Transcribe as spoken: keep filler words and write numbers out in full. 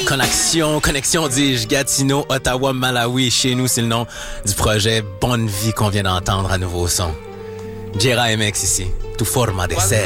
Connexion, connexion, dis-je, Gatineau, Ottawa, Malawi. Chez nous, c'est le nom du projet Bonne Vie qu'on vient d'entendre à nouveau son. Jera M X ici. Tu forma de ser.